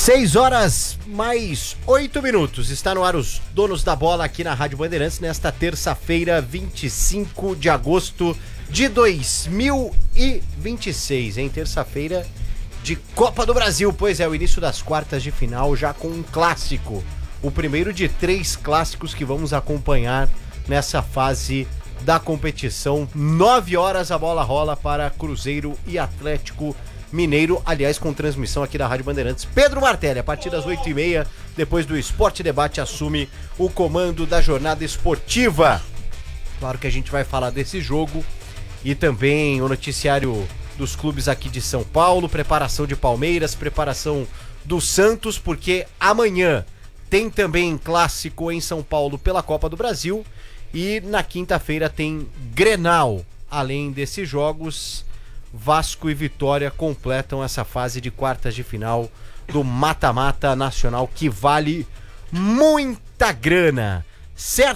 6h mais 8 minutos. Está no ar os Donos da Bola aqui na Rádio Bandeirantes nesta terça-feira, 25 de agosto de 2026, hein? Terça-feira de Copa do Brasil, pois é, o início das quartas de final já com um clássico. O primeiro de 3 clássicos que vamos acompanhar nessa fase da competição. 9 horas a bola rola para Cruzeiro e Atlético Mineiro, aliás, com transmissão aqui da Rádio Bandeirantes. Pedro Martelli, a partir das 8h30, depois do Esporte Debate, assume o comando da jornada esportiva. Claro que a gente vai falar desse jogo e também o noticiário dos clubes aqui de São Paulo, preparação de Palmeiras, preparação do Santos, porque amanhã tem também clássico em São Paulo pela Copa do Brasil e na quinta-feira tem Grenal. Além desses jogos, Vasco e Vitória completam essa fase de quartas de final do mata-mata nacional que vale muita grana. Certo?